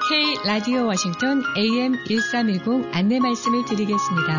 K 라디오 워싱턴 AM 1310 안내 말씀을 드리겠습니다.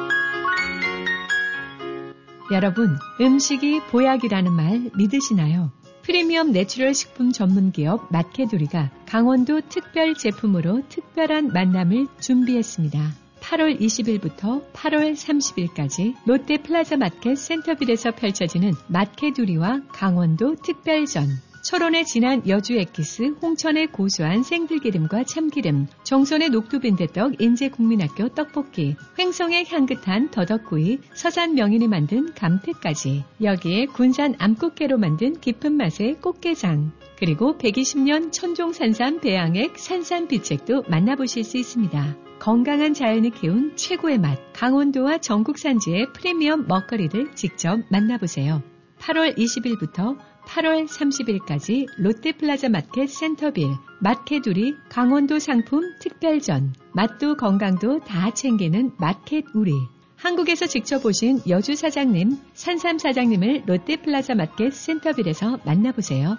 여러분, 음식이 보약이라는 말 믿으시나요? 프리미엄 내추럴 식품 전문 기업 마케두리가 강원도 특별 제품으로 특별한 만남을 준비했습니다. 8월 20일부터 8월 30일까지 롯데 플라자 마켓 센터빌에서 펼쳐지는 마케두리와 강원도 특별전. 철원의 진한 여주 엑기스, 홍천의 고소한 생들기름과 참기름, 정선의 녹두빈대떡, 인제국민학교 떡볶이, 횡성의 향긋한 더덕구이, 서산 명인이 만든 감태까지, 여기에 군산 암꽃게로 만든 깊은 맛의 꽃게장, 그리고 120년 천종산삼 배양액 산삼비책도 만나보실 수 있습니다. 건강한 자연이 키운 최고의 맛, 강원도와 전국 산지의 프리미엄 먹거리를 직접 만나보세요. 8월 20일부터 8월 30일까지 롯데플라자 마켓 센터빌, 마켓우리 강원도 상품 특별전, 맛도 건강도 다 챙기는 마켓우리. 한국에서 직접 오신 여주 사장님, 산삼 사장님을 롯데플라자 마켓 센터빌에서 만나보세요.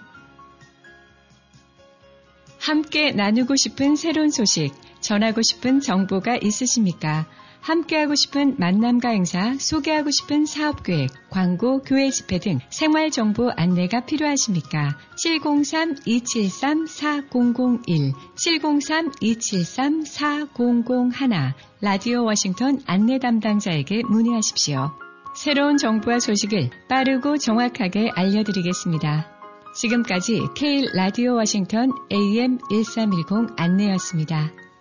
함께 나누고 싶은 새로운 소식, 전하고 싶은 정보가 있으십니까? 함께하고 싶은 만남과 행사, 소개하고 싶은 사업계획, 광고, 교회 집회 등 생활정보 안내가 필요하십니까? 703-273-4001, 703-273-4001, 라디오 워싱턴 안내 담당자에게 문의하십시오. 새로운 정보와 소식을 빠르고 정확하게 알려드리겠습니다. 지금까지 K 라디오 워싱턴 AM 1310 안내였습니다.